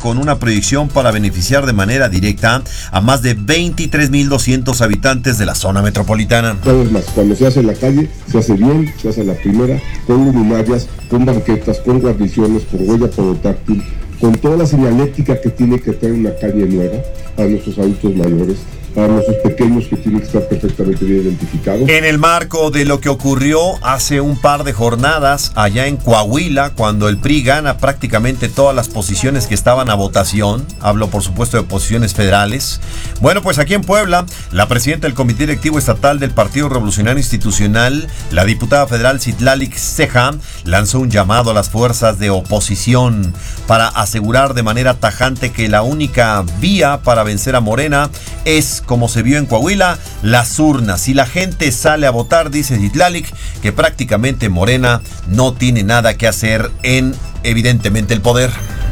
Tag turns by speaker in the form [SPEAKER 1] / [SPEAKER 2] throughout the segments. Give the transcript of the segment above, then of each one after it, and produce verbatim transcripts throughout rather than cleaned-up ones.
[SPEAKER 1] con una proyección para beneficiar de manera directa a más de veintitrés mil doscientos habitantes de la zona metropolitana.
[SPEAKER 2] Una vez más, cuando se hace en la calle, se hace bien, se hace a la primera, con luminarias, con banquetas, con guarniciones, por huella portátil, con toda la señalética que tiene que tener una calle nueva para nuestros adultos mayores, para nuestros pequeños que tienen que estar perfectamente bien identificados.
[SPEAKER 1] En el marco de lo que ocurrió hace un par de jornadas allá en Coahuila, cuando el P R I gana prácticamente todas las posiciones que estaban a votación, hablo por supuesto de posiciones federales. Bueno, pues aquí en Puebla, la presidenta del Comité Directivo Estatal del Partido Revolucionario Institucional, la diputada federal Citlali Ceja, lanzó un llamado a las fuerzas de oposición para asegurar de manera tajante que la única vía para vencer a Morena es, como se vio en Coahuila, las urnas. Si la gente sale a votar, dice Citlali, que prácticamente Morena no tiene nada que hacer en, evidentemente, el poder.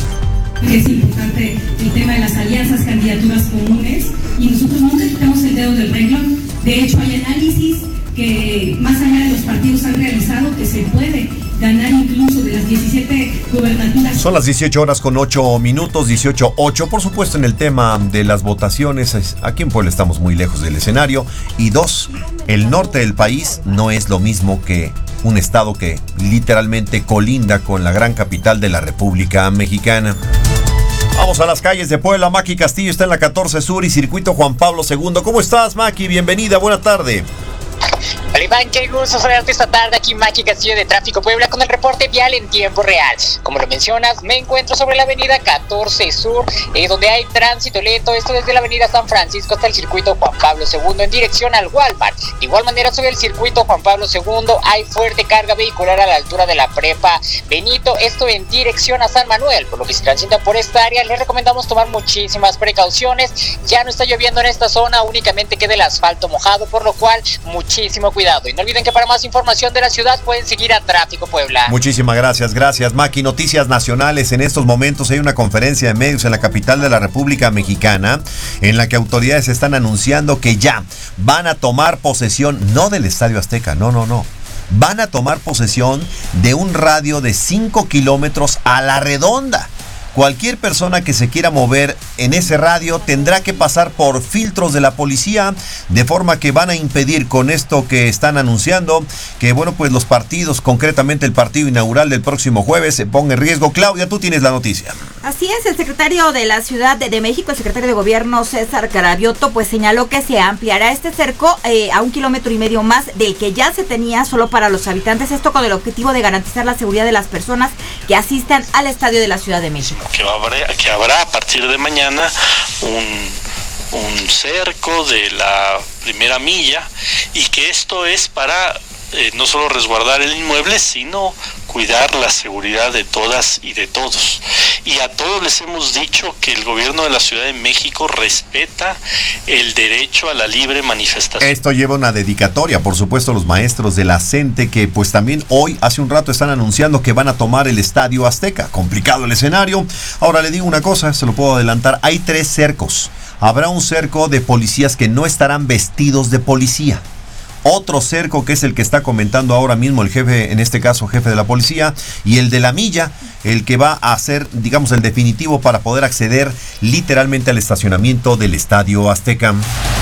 [SPEAKER 3] Es importante el tema de las alianzas, candidaturas comunes, y nosotros nunca quitamos el dedo del renglón. De hecho, hay análisis que más allá de los partidos han realizado que se puede ganar incluso de las diecisiete gubernaturas.
[SPEAKER 1] Son las dieciocho horas con ocho minutos, dieciocho ocho. Por supuesto, en el tema de las votaciones, aquí en Puebla estamos muy lejos del escenario. Y dos, el norte del país no es lo mismo que un estado que literalmente colinda con la gran capital de la República Mexicana. Vamos a las calles de Puebla. Maki Castillo está en la catorce Sur y Circuito Juan Pablo segundo. ¿Cómo estás, Maki? Bienvenida, buena tarde.
[SPEAKER 4] Hola Iván, qué gusto saludarte esta tarde aquí en Maki Castillo de Tráfico Puebla con el reporte vial en tiempo real. Como lo mencionas, me encuentro sobre la avenida catorce Sur, eh, donde hay tránsito lento, esto desde la avenida San Francisco hasta el circuito Juan Pablo segundo en dirección al Walmart. De igual manera, sobre el circuito Juan Pablo segundo hay fuerte carga vehicular a la altura de la prepa Benito, esto en dirección a San Manuel. Por lo que si transitan por esta área, les recomendamos tomar muchísimas precauciones. Ya no está lloviendo en esta zona, únicamente queda el asfalto mojado, por lo cual muchísimo cuidado. Y no olviden que para más información de la ciudad pueden seguir a Tráfico Puebla.
[SPEAKER 1] Muchísimas gracias, gracias Maki. Noticias nacionales. En estos momentos hay una conferencia de medios en la capital de la República Mexicana en la que autoridades están anunciando que ya van a tomar posesión, no del Estadio Azteca, no, no, no. Van a tomar posesión de un radio de cinco kilómetros a la redonda. Cualquier persona que se quiera mover en ese radio tendrá que pasar por filtros de la policía, de forma que van a impedir con esto que están anunciando que, bueno, pues los partidos, concretamente el partido inaugural del próximo jueves, se ponga en riesgo. Claudia, tú tienes la noticia.
[SPEAKER 5] Así es, el secretario de la Ciudad de México, el secretario de Gobierno César Carabioto, pues señaló que se ampliará este cerco eh, a un kilómetro y medio más del que ya se tenía solo para los habitantes, esto con el objetivo de garantizar la seguridad de las personas que asistan al estadio de la Ciudad de México.
[SPEAKER 6] Que habrá, que habrá a partir de mañana un, un cerco de la primera milla y que esto es para eh, no solo resguardar el inmueble, sino cuidar la seguridad de todas y de todos. Y a todos les hemos dicho que el gobierno de la Ciudad de México respeta el derecho a la libre manifestación.
[SPEAKER 1] Esto lleva una dedicatoria, por supuesto, los maestros de la CENTE, que pues también hoy, hace un rato, están anunciando que van a tomar el Estadio Azteca. Complicado el escenario. Ahora le digo una cosa, se lo puedo adelantar, hay tres cercos. Habrá un cerco de policías que no estarán vestidos de policía. Otro cerco, que es el que está comentando ahora mismo el jefe, en este caso jefe de la policía, y el de la milla, el que va a ser, digamos, el definitivo para poder acceder literalmente al estacionamiento del Estadio Azteca.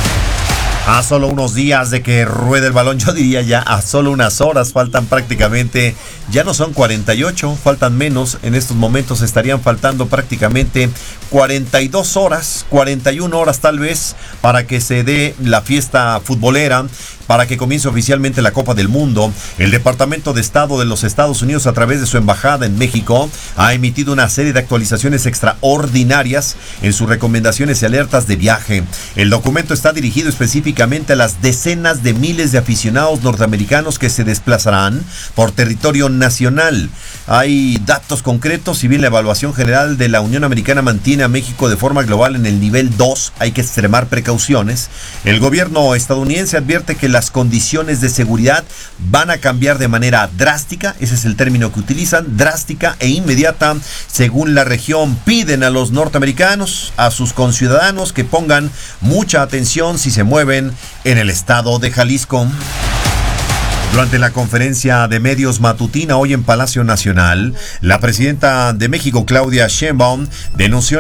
[SPEAKER 1] A solo unos días de que ruede el balón, yo diría ya a solo unas horas, faltan prácticamente, ya no son cuarenta y ocho, faltan menos, en estos momentos estarían faltando prácticamente cuarenta y dos horas, cuarenta y una horas tal vez, para que se dé la fiesta futbolera, para que comience oficialmente la Copa del Mundo. El Departamento de Estado de los Estados Unidos, a través de su embajada en México, ha emitido una serie de actualizaciones extraordinarias en sus recomendaciones y alertas de viaje. El documento está dirigido específicamente a las decenas de miles de aficionados norteamericanos que se desplazarán por territorio nacional. Hay datos concretos, si bien la evaluación general de la Unión Americana mantiene a México de forma global en el nivel dos, hay que extremar precauciones. El gobierno estadounidense advierte que las condiciones de seguridad van a cambiar de manera drástica, ese es el término que utilizan, drástica e inmediata, según la región. Piden a los norteamericanos, a sus conciudadanos, que pongan mucha atención si se mueven en el estado de Jalisco. Durante la conferencia de medios matutina hoy en Palacio Nacional, la presidenta de México, Claudia Sheinbaum, denunció